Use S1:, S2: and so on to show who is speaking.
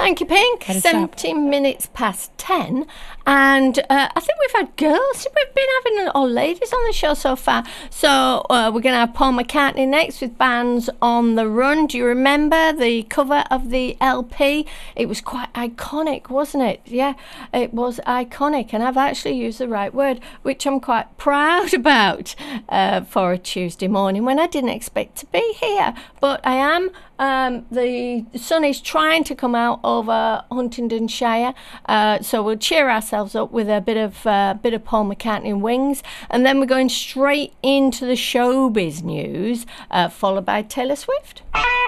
S1: Thank you, Pink.
S2: Better
S1: 17 minutes past 10. And I think we've had girls. We've been having all ladies on the show so far. So we're going to have Paul McCartney next with Bands on the Run. Do you remember the cover of the LP? It was quite iconic, wasn't it? Yeah, it was iconic. And I've actually used the right word, which I'm quite proud about for a Tuesday morning when I didn't expect to be here. But I am. The sun is trying to come out over Huntingdonshire, so we'll cheer ourselves up with a bit of Paul McCartney and Wings, and then we're going straight into the showbiz news, followed by Taylor Swift.